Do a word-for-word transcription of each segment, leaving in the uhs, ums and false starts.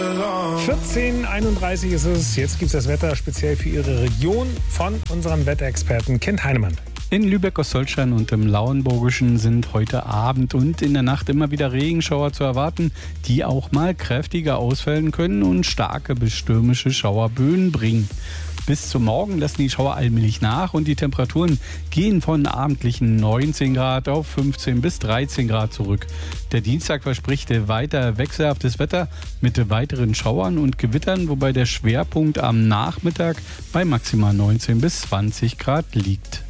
vierzehn Uhr einunddreißig ist es. Jetzt gibt es das Wetter speziell für Ihre Region von unserem Wetterexperten Kent Heinemann. In Lübeck-Ostholstein und im Lauenburgischen sind heute Abend und in der Nacht immer wieder Regenschauer zu erwarten, die auch mal kräftiger ausfallen können und starke bis stürmische Schauerböen bringen. Bis zum Morgen lassen die Schauer allmählich nach und die Temperaturen gehen von abendlichen neunzehn Grad auf fünfzehn bis dreizehn Grad zurück. Der Dienstag verspricht weiter wechselhaftes Wetter mit weiteren Schauern und Gewittern, wobei der Schwerpunkt am Nachmittag bei maximal neunzehn bis zwanzig Grad liegt.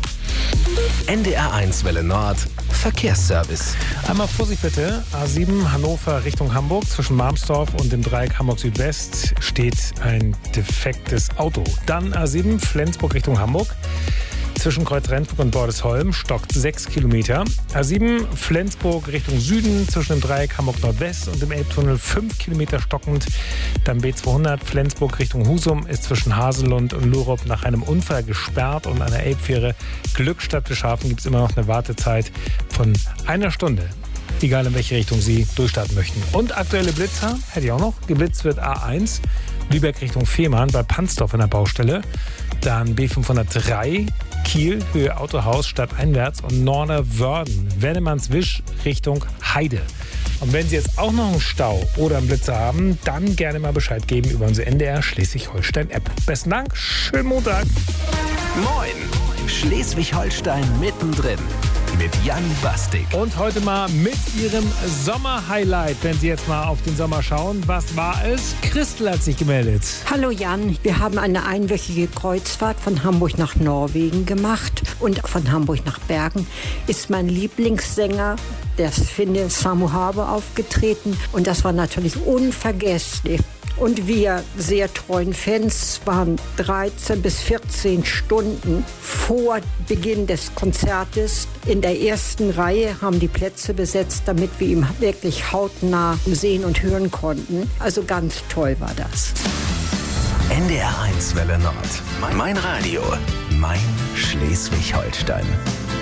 N D R eins Welle Nord Verkehrsservice. Einmal Vorsicht bitte. A sieben Hannover Richtung Hamburg. Zwischen Marmsdorf und dem Dreieck Hamburg Südwest steht ein defektes Auto. Dann A sieben Flensburg Richtung Hamburg. Zwischen Kreuz Rendsburg und Bordesholm stockt sechs Kilometer. A sieben Flensburg Richtung Süden zwischen dem Dreieck Hamburg Nordwest und dem Elbtunnel fünf Kilometer stockend. Dann B zweihundert Flensburg Richtung Husum ist zwischen Haselund und Lurup nach einem Unfall gesperrt und einer Elbfähre Glückstadt Bischhafen gibt es immer noch eine Wartezeit von einer Stunde. Egal in welche Richtung Sie durchstarten möchten. Und aktuelle Blitzer hätte ich auch noch. Geblitzt wird A eins Lübeck Richtung Fehmarn bei Pansdorf in der Baustelle. Dann B fünfhundertdrei Kiel, Höhe Autohaus, stadteinwärts und Norderwörden, Wennemannswisch Richtung Heide. Und wenn Sie jetzt auch noch einen Stau oder einen Blitzer haben, dann gerne mal Bescheid geben über unsere N D R Schleswig-Holstein-App. Besten Dank, schönen Montag. Moin, Schleswig-Holstein mittendrin mit Jan Bastik. Und heute mal mit Ihrem Sommer-Highlight, wenn Sie jetzt mal auf den Sommer schauen. Was war es? Christel hat sich gemeldet. Hallo Jan, wir haben eine einwöchige Kreuzfahrt von Hamburg nach Norwegen gemacht und von Hamburg nach Bergen ist mein Lieblingssänger, der Finne Samu Haber, aufgetreten und das war natürlich unvergesslich. Und wir sehr treuen Fans waren dreizehn bis vierzehn Stunden vor Beginn des Konzertes in der ersten Reihe, haben die Plätze besetzt, damit wir ihn wirklich hautnah sehen und hören konnten. Also ganz toll war das. N D R eins Welle Nord. Mein Radio. Mein Schleswig-Holstein.